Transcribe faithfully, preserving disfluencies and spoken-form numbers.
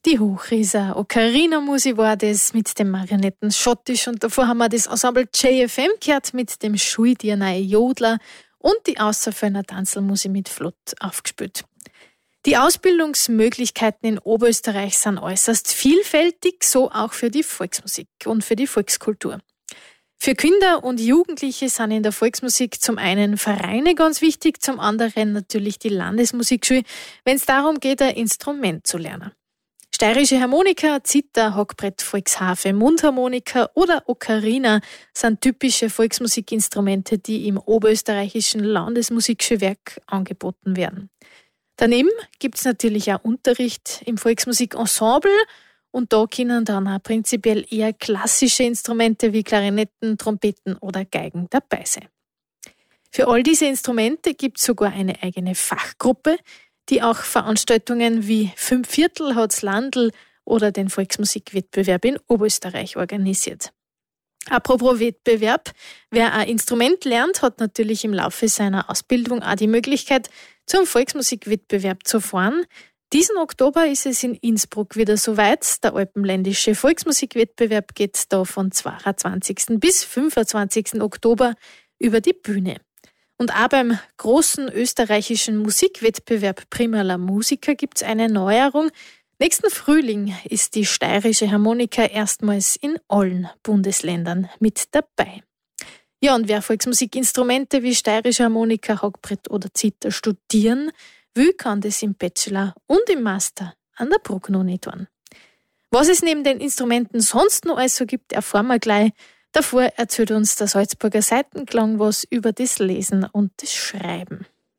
Die Hochrieser Ocarina-Musik war das mit dem Marionetten Schottisch und davor haben wir das Ensemble J F M gehört mit dem Schuldirnei Jodler und die Außerfellner Tanzelmusik mit Flott aufgespielt. Die Ausbildungsmöglichkeiten in Oberösterreich sind äußerst vielfältig, so auch für die Volksmusik und für die Volkskultur. Für Kinder und Jugendliche sind in der Volksmusik zum einen Vereine ganz wichtig, zum anderen natürlich die Landesmusikschule, wenn es darum geht, ein Instrument zu lernen. Steirische Harmonika, Zither, Hockbrett, Volksharfe, Mundharmonika oder Ocarina sind typische Volksmusikinstrumente, die im oberösterreichischen Landesmusikschulwerk angeboten werden. Daneben gibt es natürlich auch Unterricht im Volksmusikensemble und da können dann auch prinzipiell eher klassische Instrumente wie Klarinetten, Trompeten oder Geigen dabei sein. Für all diese Instrumente gibt es sogar eine eigene Fachgruppe, die auch Veranstaltungen wie Fünfviertel hat's Landl oder den Volksmusikwettbewerb in Oberösterreich organisiert. Apropos Wettbewerb, wer ein Instrument lernt, hat natürlich im Laufe seiner Ausbildung auch die Möglichkeit, zum Volksmusikwettbewerb zu fahren. Diesen Oktober ist es in Innsbruck wieder soweit. Der alpenländische Volksmusikwettbewerb geht da von zweiundzwanzigsten bis fünfundzwanzigsten Oktober über die Bühne. Und auch beim großen österreichischen Musikwettbewerb Prima la Musica gibt es eine Neuerung. Nächsten Frühling ist die steirische Harmonika erstmals in allen Bundesländern mit dabei. Ja, und wer Volksmusikinstrumente wie steirische Harmonika, Hockbrett oder Zither studieren will, kann das im Bachelor und im Master an der Brucknuni tun. Was es neben den Instrumenten sonst noch alles so gibt, erfahren wir gleich. Davor erzählt uns der Salzburger Seitenklang was über das Lesen und das Schreiben.